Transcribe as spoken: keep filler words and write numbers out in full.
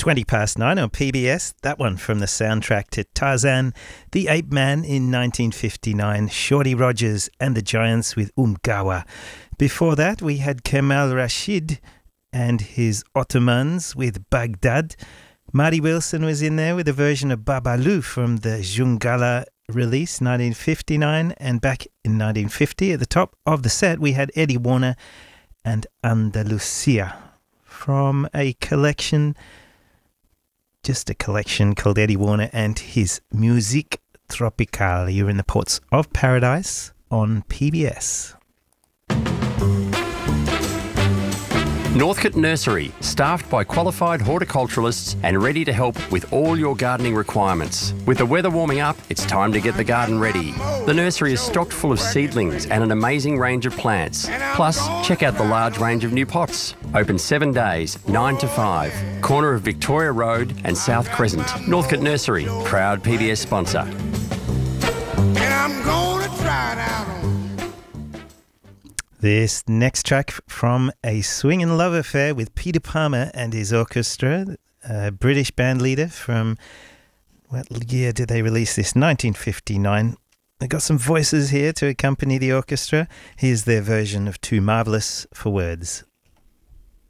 twenty past nine on P B S. That one from the soundtrack to Tarzan, the Ape Man in nineteen fifty-nine, Shorty Rogers and the Giants with Umgawa. Before that, we had Kemal Rashid and his Ottomans with Baghdad. Marty Wilson was in there with a version of Babalu from the Jungala release, nineteen fifty-nine, and back in nineteen fifty, at the top of the set, we had Eddie Warner and Andalusia from a collection, just a collection called Eddie Warner and his Musique Tropicale. You're in the Ports of Paradise on P B S. Northcote Nursery, staffed by qualified horticulturalists and ready to help with all your gardening requirements. With the weather warming up, it's time to get the garden ready. The nursery is stocked full of seedlings and an amazing range of plants. Plus, check out the large range of new pots. Open seven days, nine to five. Corner of Victoria Road and South Crescent. Northcote Nursery, proud P B S sponsor. And I'm gonna try it out on. This next track from A Swingin' Love Affair with Peter Palmer and his orchestra, a British band leader from, what year did they release this? nineteen fifty-nine. They got some voices here to accompany the orchestra. Here's their version of Too Marvellous for Words.